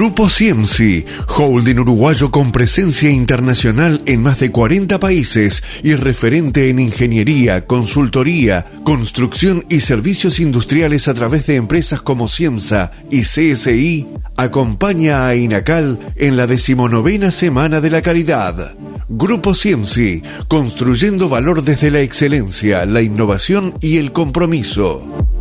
Grupo Ciemci, holding uruguayo con presencia internacional en más de 40 países y referente en ingeniería, consultoría, construcción y servicios industriales a través de empresas como Ciemsa y CSI, acompaña a INACAL en la 19ª Semana de la Calidad. Grupo Ciemci, construyendo valor desde la excelencia, la innovación y el compromiso.